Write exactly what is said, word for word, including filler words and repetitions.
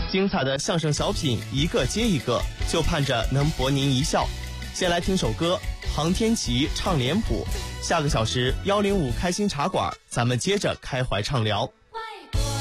精彩的相声小品一个接一个，就盼着能博您一笑。先来听首歌，杭天琪唱脸谱。下个小时幺零五开心茶馆，咱们接着开怀畅聊。